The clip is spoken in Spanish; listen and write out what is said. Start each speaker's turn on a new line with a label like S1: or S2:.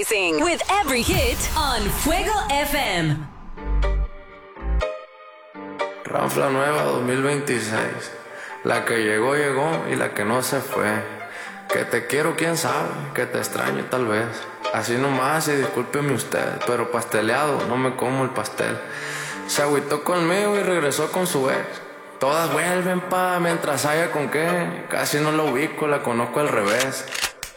S1: Rising with every hit on Fuego FM.
S2: Ranfla nueva 2026. La que llegó, llegó y la que no se fue. Que te quiero, quién sabe, que te extraño tal vez. Así nomás y discúlpeme usted, pero pasteleado, no me como el pastel. Se agüitó conmigo y regresó con su ex. Todas vuelven mientras haya con qué. Casi no la ubico, la conozco al revés.